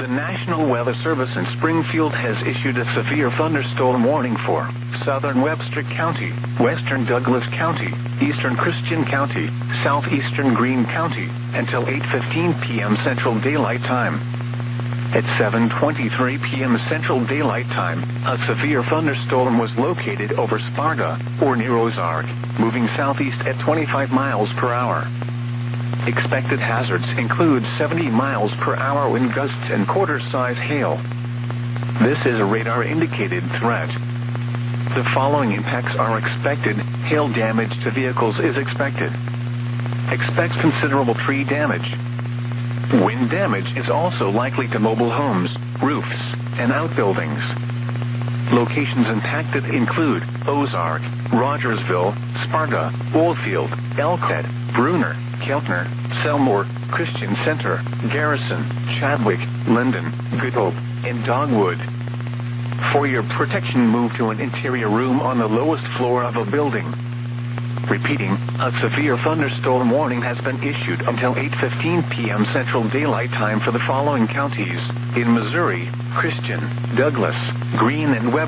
The National Weather Service in Springfield has issued a severe thunderstorm warning for southern Webster County, western Douglas County, eastern Christian County, southeastern Greene County, until 8:15 p.m. Central Daylight Time. At 7:23 p.m. Central Daylight Time, a severe thunderstorm was located over Sparta, or near Ozark, moving southeast at 25 miles per hour. Expected hazards include 70 miles per hour wind gusts and quarter-size hail. This is a radar-indicated threat. The following impacts are expected. Hail damage to vehicles is expected. Expect considerable tree damage. Wind damage is also likely to mobile homes, roofs, and outbuildings. Locations impacted include Ozark, Rogersville, Sparta, Oldfield, Elkhead, Bruner, Keltner, Selmore, Christian Center, Garrison, Chadwick, Linden, Good Hope, and Dogwood. For your protection, move to an interior room on the lowest floor of a building. Repeating, a severe thunderstorm warning has been issued until 8:15 p.m. Central Daylight Time for the following counties in Missouri: Christian, Douglas, Greene, and Webster.